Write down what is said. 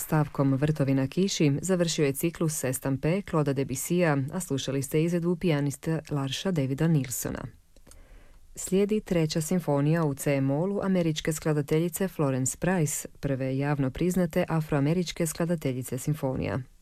Stavkom Vrtovi na kiši završio je ciklus Sestampe Claude'a Debussya, a slušali ste izvedbu pijanista Larsha Davida Nilssona. Slijedi treća simfonija u C-molu američke skladateljice Florence Price, prve javno priznate afroameričke skladateljice simfonija.